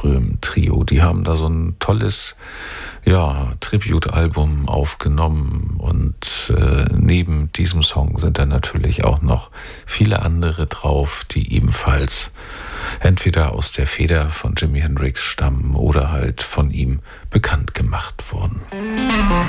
Ström-Trio. Die haben da so ein tolles Tribute-Album aufgenommen und neben diesem Song sind dann natürlich auch noch viele andere drauf, die ebenfalls entweder aus der Feder von Jimi Hendrix stammen oder halt von ihm bekannt gemacht wurden.